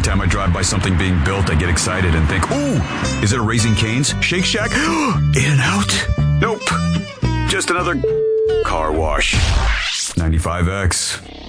time I drive by something being built, I get excited and think, ooh, is it a Raising Cane's? Shake Shack? In-N-Out? Nope. Just another car wash. 95X.